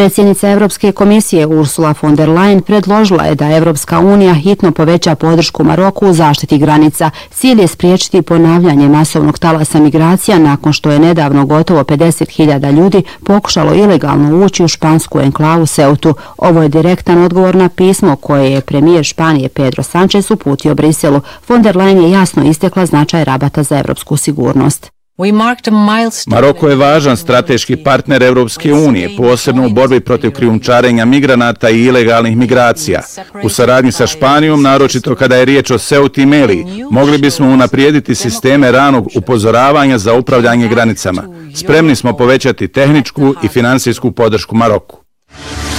Predsjednica Europske komisije Ursula von der Leyen predložila je da Europska unija hitno poveća podršku Maroku u zaštiti granica. Cilj je spriječiti ponavljanje masovnog talasa migracija nakon što je nedavno gotovo 50.000 ljudi pokušalo ilegalno ući u špansku enklavu Ceutu. Ovo je direktan odgovor na pismo koje je premijer Španije Pedro Sánchez uputio Briselu. Von der Leyen je jasno istakla značaj rabata za europsku sigurnost. Maroko je važan strateški partner Europske unije, posebno u borbi protiv krijumčarenja migranata i ilegalnih migracija. U saradnji sa Španijom, naročito kada je riječ o Ceuti i Meliji, mogli bismo unaprijediti sisteme ranog upozoravanja za upravljanje granicama. Spremni smo povećati tehničku i financijsku podršku Maroku.